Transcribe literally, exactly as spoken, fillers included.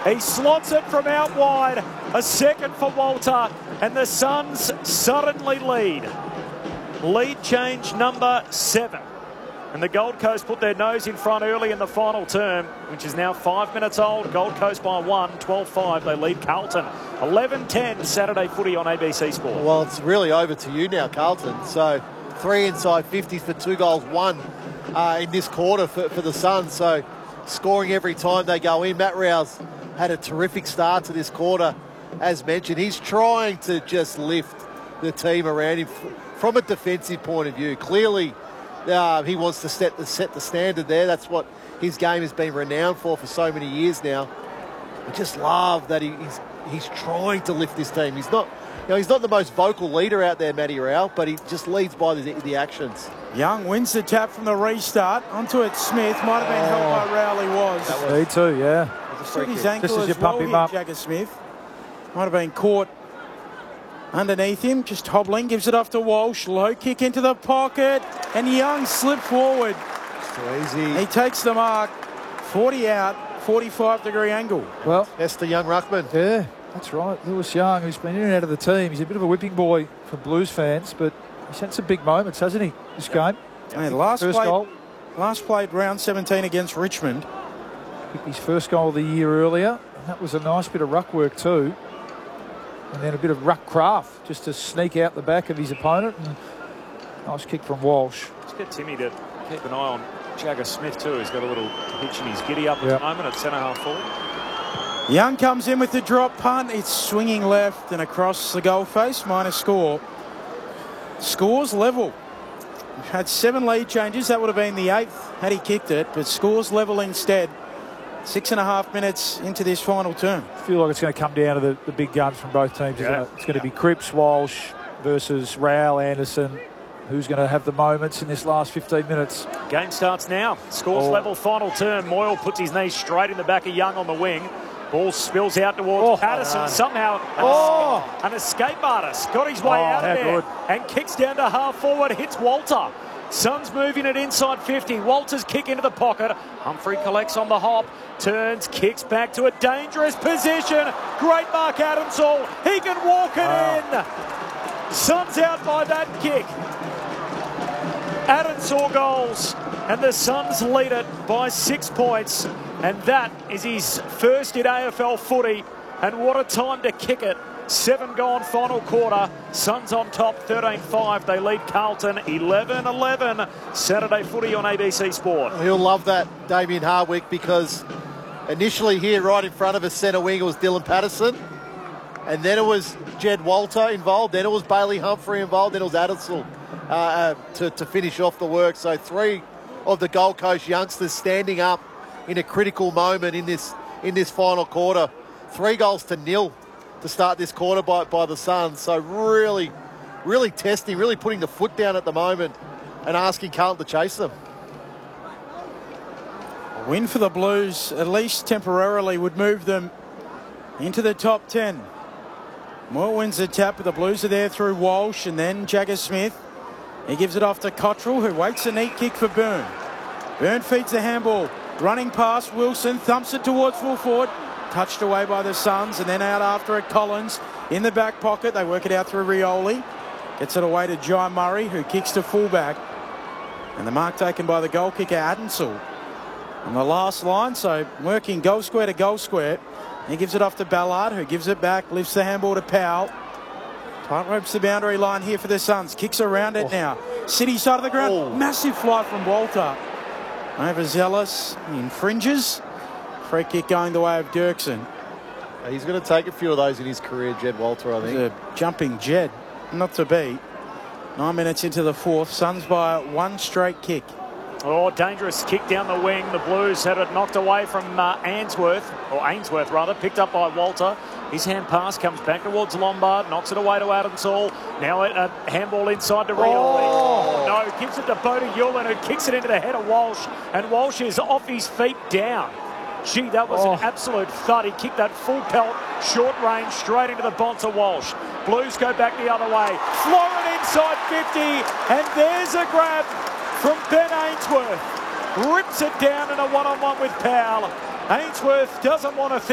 He slots it from out wide. A second for Walter, and the Suns suddenly lead. Lead change number seven. And the Gold Coast put their nose in front early in the final term, which is now five minutes old. Gold Coast by one, twelve five. They lead Carlton. eleven ten Saturday footy on A B C Sport. Well, it's really over to you now, Carlton. So three inside fifties for two goals, one uh, in this quarter for, for the Suns. So scoring every time they go in. Matt Rouse had a terrific start to this quarter. As mentioned, he's trying to just lift the team around him from a defensive point of view. Clearly, Uh, he wants to set the, set the standard there. That's what his game has been renowned for for so many years now. I just love that he, he's he's trying to lift this team. He's not, you know, he's not the most vocal leader out there, Matty Rowell, but he just leads by the, the actions. Young wins the tap from the restart. Onto it, Smith. Might have been held by Rowell, he was. That was. Me too, yeah. Stood his ankle just as as you well pump him here, up. Jagger Smith. Might have been caught underneath him, just hobbling, gives it off to Walsh. Low kick into the pocket, and Young slipped forward. Too easy. He takes the mark. forty out, forty-five degree angle. Well, that's the young ruckman. Yeah, that's right. Lewis Young, who's been in and out of the team. He's a bit of a whipping boy for Blues fans, but he's had some big moments, hasn't he, this game? And last first played, goal. Last played round seventeen against Richmond. Picked his first goal of the year earlier. And that was a nice bit of ruck work too. And then a bit of ruck craft just to sneak out the back of his opponent. And nice kick from Walsh. Let's get Timmy to keep an eye on Jagger Smith too. He's got a little hitch in his giddy up at yep. the moment at centre half forward. Young comes in with the drop punt. It's swinging left and across the goal face. Minor score. Scores level. We've had seven lead changes. That would have been the eighth had he kicked it. But scores level instead. Six and a half minutes into this final term. I feel like it's going to come down to the, the big guns from both teams, yeah. isn't it? It's going yeah. to be Cripps, Walsh versus Rowell, Anderson. Who's going to have the moments in this last fifteen minutes? Game starts now. Scores oh. level final term. Moyle puts his knee straight in the back of Young on the wing. Ball spills out towards oh, Patterson. oh, Somehow an, oh. escape, an escape artist got his way oh, out of there good. and kicks down to half forward. Hits Walter. Suns moving it inside fifty. Walter's kick into the pocket. Humphrey collects on the hop. Turns, kicks back to a dangerous position. Great Mark Adamsall. He can walk it oh. in. Suns out by that kick. Adamsall goals. And the Suns lead it by six points. And that is his first in A F L footy. And what a time to kick it. Seven gone final quarter. Suns on top thirteen five. They lead Carlton eleven eleven. Saturday footy on A B C Sport. He'll love that, Damien Hardwick, because initially here right in front of us centre wing it was Dylan Patterson. And then it was Jed Walter involved. Then it was Bailey Humphrey involved. Then it was Adamsall uh, uh, to, to finish off the work. So three of the Gold Coast youngsters standing up in a critical moment in this in this final quarter. Three goals to nil to start this quarter by, by the Suns. So really, really testing, really putting the foot down at the moment and asking Carlton to chase them. A win for the Blues, at least temporarily, would move them into the top ten. Moore wins the tap, but the Blues are there through Walsh and then Jagger Smith. He gives it off to Cottrell, who waits a neat kick for Byrne. Byrne feeds the handball. Running past Wilson, thumps it towards full forward. Touched away by the Suns, and then out after it, Collins in the back pocket. They work it out through Rioli. Gets it away to Jai Murray, who kicks to fullback. And the mark taken by the goal kicker, Adamsall. On the last line, so working goal square to goal square. He gives it off to Ballard, who gives it back, lifts the handball to Powell. Tight ropes the boundary line here for the Suns. Kicks around it oh. now. City side of the ground. Oh. Massive fly from Walter. Overzealous. Infringes. Free kick going the way of Dirksen. He's going to take a few of those in his career, Jed Walter, I think. He's a jumping Jed. Not to beat. Nine minutes into the fourth. Suns by one straight kick. Oh, dangerous kick down the wing. The Blues had it knocked away from uh, Ainsworth, or Ainsworth rather, picked up by Walter. His hand pass comes back towards Lombard, knocks it away to Adamsall. Now a, a handball inside to Rioli. Oh. No, gives it to Bodie Yulin, who kicks it into the head of Walsh, and Walsh is off his feet down. Gee, that was oh. an absolute thud. He kicked that full pelt, short range, straight into the Bonta Walsh. Blues go back the other way. Florin inside fifty, and there's a grab from Ben Ainsworth. Rips it down in a one-on-one with Powell. Ainsworth doesn't want to think.